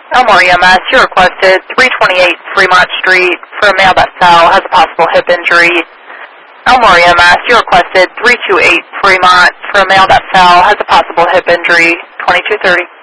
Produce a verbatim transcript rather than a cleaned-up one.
Elmore E M S, you requested three twenty-eight Fremont Street for a male that fell, has a possible hip injury. Elmore E M S, you requested three twenty-eight Fremont for a male that fell, has a possible hip injury, twenty-two thirty.